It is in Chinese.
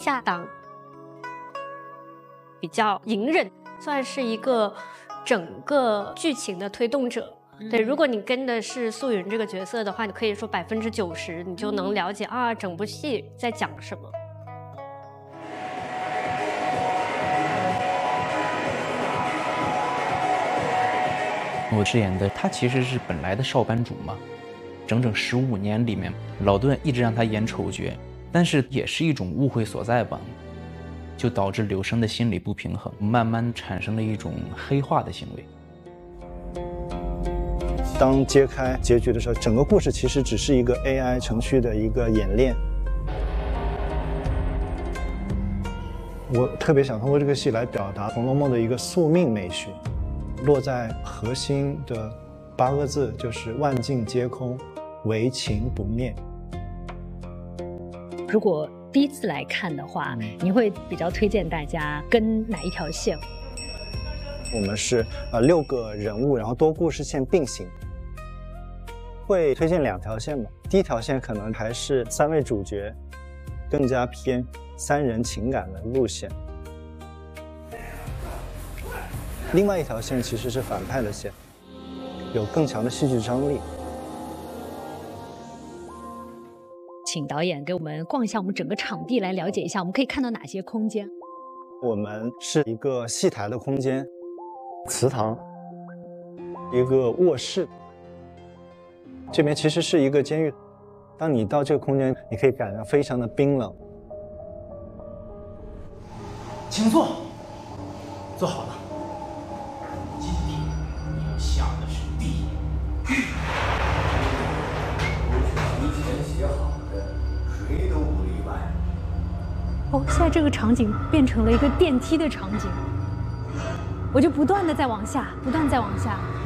下档，比较隐忍，算是一个整个剧情的推动者。对，如果你跟的是素云这个角色的话，你可以说90%你就能了解啊，整部戏在讲什么。 我饰演的他其实是本来的少班主嘛，整整15年里面，老段一直让他演丑角，但是也是一种误会所在吧，就导致柳生的心理不平衡，慢慢产生了一种黑化的行为。 当揭开结局的时候，整个故事其实只是一个 AI 程序的一个演练。我特别想通过这个戏来表达《红楼梦》的一个宿命美学，落在核心的8个字就是万境皆空，唯情不灭。 如果第一次来看的话，你会比较推荐大家跟哪一条线？ 我们是6个人物，然后多故事线并行。会推荐2条线吧。第一条线可能还是3位主角，更加偏3人情感的路线。另外一条线其实是反派的线，有更强的戏剧张力。 请导演给我们逛一下我们整个场地，来了解一下我们可以看到哪些空间。 我们是一个戏台的空间，祠堂，一个卧室。这边其实是一个监狱，当你到这个空间，你可以感到非常的冰冷。 请坐，坐好了。今天你要下的是地狱。提前写好的，谁都不例外。 哦，现在这个场景变成了一个电梯的场景，我就不断的在往下，不断在往下。